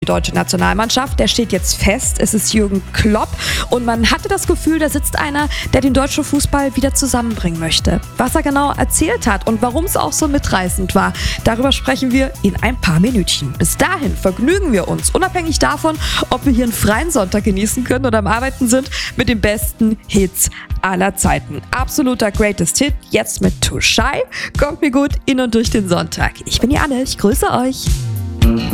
deutsche Nationalmannschaft, der steht jetzt fest. Es ist Jürgen Klopp und man hatte das Gefühl, da sitzt einer, der den deutschen Fußball wieder zusammenbringen möchte. Was er genau erzählt hat und warum es auch so mitreißend war, darüber sprechen wir in ein paar Minütchen. Bis dahin vergnügen wir uns, unabhängig davon, ob wir hier einen freien Sonntag genießen können oder am Arbeiten sind, mit den besten Hits aller Zeiten. Absoluter Greatest Hit, jetzt mit Too Shy. Kommt mir gut in und durch den Sonntag. Ich bin die Anne, ich grüße euch.